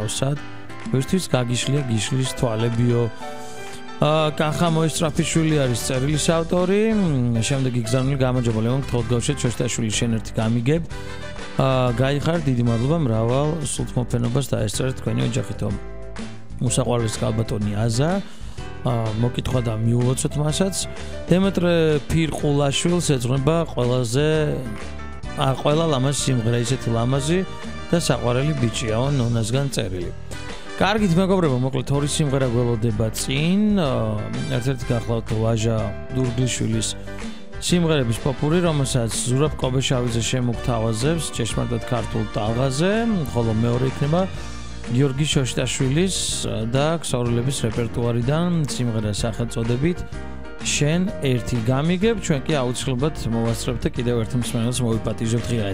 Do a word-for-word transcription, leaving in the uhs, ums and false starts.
მოსად ვერთვის გაგიშლია გიშლის თვალებიო კახა მოისწრაფიშვილი არის წერილის ავტორი შემდეგ იგზავნილი გამარჯობა ლევონ გთხოვთ გავშეთ შოშტაშვილი შენ ერთი გამიგებ გაიხარ დიდი მადლობა მრავალ სულთმოფენობას დაესწრეთ თქვენი ოჯახითო უსაყვარლეს კალბატონი აზა მოკითხვა და მიულოცოთ მასაც დემეტრე ფირყულაშვილს ეძღვნება ყველაზე არ ყველა ლამაზი სიმღერა ისეთი ლამაზი და საყვარელი ბიჭია ნონასგან წერილი კარგით მეგობრებო მოკლედ ორი სიმღერა გველოდება წინ ერთ-ერთი გახლავთ ვაჟა დურგლიშვილის სიმღერების პოპური რომელსაც ზურაბ კობეშავიძე შემოგთავაზებს ჭეშმარიტად ქართულ ტალღაზე ხოლო მეორე იქნება გიორგი შოშტაშვილის და ქსოვილების რეპერტუარიდან სიმღერა სახელწოდებით შენ ერთი გამიგებ ჩვენ კი აუცილებლად მოვასწრებთ და კიდევ ერთ მსმენელს მოვიპატიჟებთ ღია